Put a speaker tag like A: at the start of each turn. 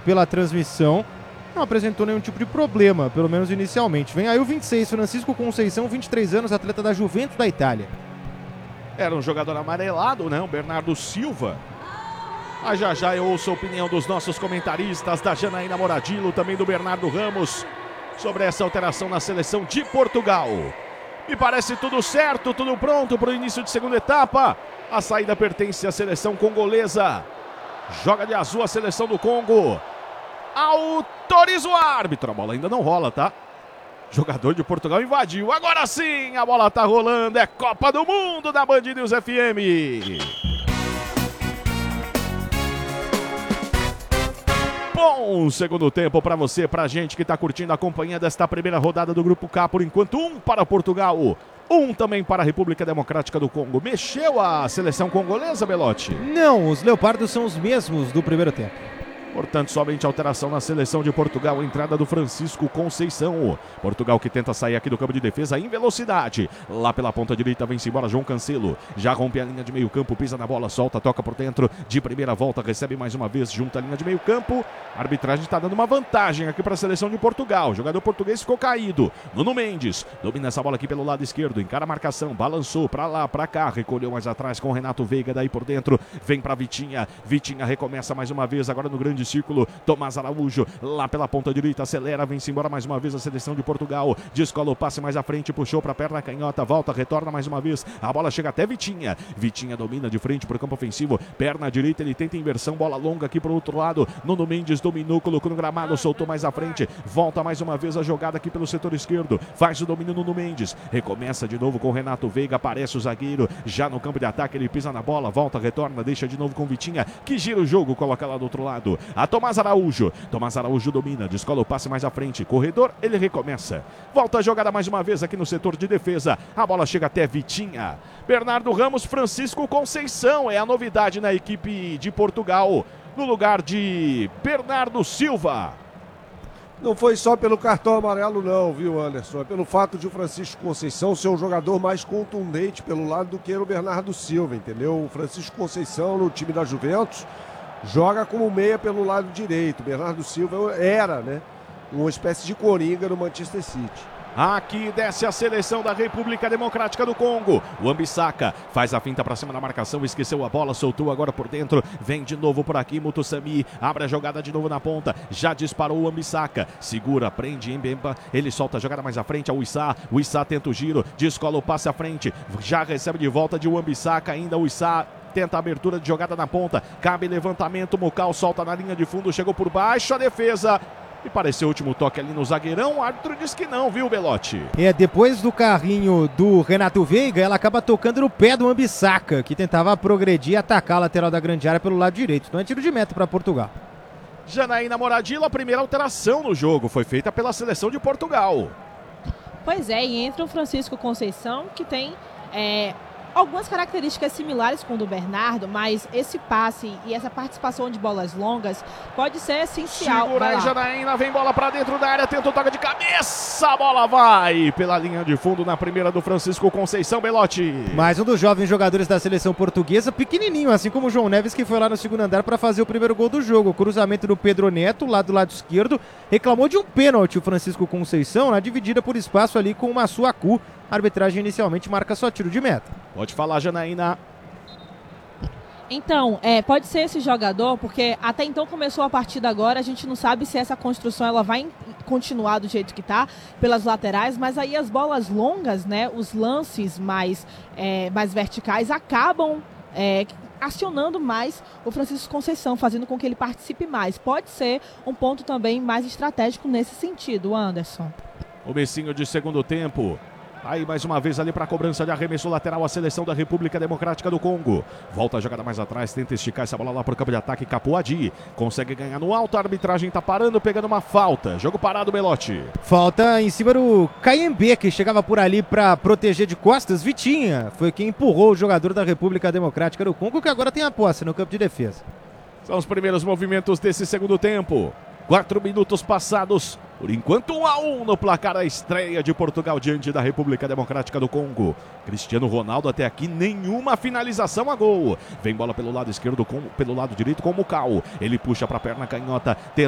A: pela transmissão, não apresentou nenhum tipo de problema, pelo menos inicialmente. Vem aí o 26, Francisco Conceição, 23 anos, atleta da Juventus da Itália.
B: Era um jogador amarelado, né? O Bernardo Silva. Mas já eu ouço a opinião dos nossos comentaristas, da Janaína Moradillo, também do Bernardo Ramos, sobre essa alteração na seleção de Portugal. Me parece tudo certo, tudo pronto para o início de segunda etapa. A saída pertence à seleção congolesa. Joga de azul a seleção do Congo. Autoriza o árbitro. A bola ainda não rola, tá? Jogador de Portugal invadiu. Agora sim, a bola tá rolando. É Copa do Mundo da Band News FM. Bom segundo tempo para você, pra gente que tá curtindo a companhia desta primeira rodada do Grupo K. Por enquanto, 1 para Portugal, 1 também para a República Democrática do Congo. Mexeu a seleção congolesa, Belotti?
A: Não, os leopardos são os mesmos do primeiro tempo.
B: Portanto, somente alteração na seleção de Portugal. Entrada do Francisco Conceição. Portugal que tenta sair aqui do campo de defesa em velocidade. Lá pela ponta direita vem-se embora João Cancelo. Já rompe a linha de meio campo, pisa na bola, solta, toca por dentro. De primeira volta, recebe mais uma vez, junta a linha de meio campo. A arbitragem está dando uma vantagem aqui para a seleção de Portugal. O jogador português ficou caído. Nuno Mendes domina essa bola aqui pelo lado esquerdo. Encara a marcação, balançou para lá, para cá. Recolheu mais atrás com o Renato Veiga. Daí por dentro, vem para Vitinha. Vitinha recomeça mais uma vez, agora no grande círculo. Tomás Araújo, lá pela ponta direita, acelera, vem-se embora mais uma vez a seleção de Portugal. Descola o passe mais à frente, puxou para a perna canhota, volta, retorna mais uma vez. A bola chega até Vitinha. Vitinha domina de frente para o campo ofensivo. Perna direita, ele tenta inversão, bola longa aqui para o outro lado. Nuno Mendes dominou, colocou no gramado, soltou mais à frente. Volta mais uma vez a jogada aqui pelo setor esquerdo. Faz o domínio Nuno Mendes. Recomeça de novo com o Renato Veiga. Aparece o zagueiro já no campo de ataque. Ele pisa na bola, volta, retorna, deixa de novo com Vitinha, que gira o jogo, coloca lá do outro lado. A Tomás Araújo domina, descola o passe mais à frente, corredor, ele recomeça, volta a jogada mais uma vez aqui no setor de defesa, a bola chega até Vitinha. Bernardo Ramos, Francisco Conceição é a novidade na equipe de Portugal, no lugar de Bernardo Silva.
C: Não foi só pelo cartão amarelo não, viu, Anderson? É pelo fato de o Francisco Conceição ser um jogador mais contundente pelo lado do que o Bernardo Silva, entendeu? O Francisco Conceição no time da Juventus joga como meia pelo lado direito. Bernardo Silva era, né, uma espécie de coringa no Manchester City.
B: Aqui desce a seleção da República Democrática do Congo. O Ambissaka faz a finta para cima da marcação, esqueceu a bola, soltou agora por dentro. Vem de novo por aqui, Mutussami, abre a jogada de novo na ponta. Já disparou o Ambissaka, segura, prende Mbemba. Ele solta a jogada mais à frente, o Issa tenta o giro, descola o passe à frente. Já recebe de volta de Ambissaka, ainda o Issa tenta a abertura de jogada na ponta, cabe levantamento, Mucal solta na linha de fundo, chegou por baixo, a defesa, e pareceu o último toque ali no zagueirão, o árbitro diz que não, viu, Belotti?
A: Depois do carrinho do Renato Veiga, ela acaba tocando no pé do Ambissaka, que tentava progredir e atacar a lateral da grande área pelo lado direito, então é tiro de meta para Portugal.
B: Janaína Moradillo, a primeira alteração no jogo foi feita pela seleção de Portugal.
D: Pois é, e entra o Francisco Conceição, que tem algumas características similares com o do Bernardo, mas esse passe e essa participação de bolas longas pode ser essencial.
B: Segura aí, Janaína, vem bola pra dentro da área, tenta o toque de cabeça, a bola vai pela linha de fundo na primeira do Francisco Conceição, Belotti.
A: Mais um dos jovens jogadores da seleção portuguesa, pequenininho, assim como o João Neves, que foi lá no segundo andar para fazer o primeiro gol do jogo. O cruzamento do Pedro Neto, lá do lado esquerdo, reclamou de um pênalti o Francisco Conceição, na dividida por espaço ali com o Massuaku. A arbitragem inicialmente marca só tiro de meta.
B: Pode falar, Janaína.
D: Então, pode ser esse jogador, porque até então começou a partida agora, a gente não sabe se essa construção ela vai continuar do jeito que está, pelas laterais, mas aí as bolas longas, né, os lances mais verticais acabam acionando mais o Francisco Conceição, fazendo com que ele participe mais. Pode ser um ponto também mais estratégico nesse sentido, Anderson.
B: Comecinho de segundo tempo. Aí mais uma vez ali para a cobrança de arremesso lateral a seleção da República Democrática do Congo. Volta a jogada mais atrás, tenta esticar essa bola lá para o campo de ataque. Capuadi consegue ganhar no alto, a arbitragem está parando, pegando uma falta. Jogo parado, Belotti.
A: Falta em cima do Kayembe, que chegava por ali para proteger de costas. Vitinha foi quem empurrou o jogador da República Democrática do Congo, que agora tem a posse no campo de defesa.
B: São os primeiros movimentos desse segundo tempo. 4 minutos passados. Por enquanto 1-1 no placar da estreia de Portugal diante da República Democrática do Congo. Cristiano Ronaldo até aqui nenhuma finalização a gol. Vem bola pelo lado esquerdo, pelo lado direito com o Mucal. Ele puxa para a perna canhota.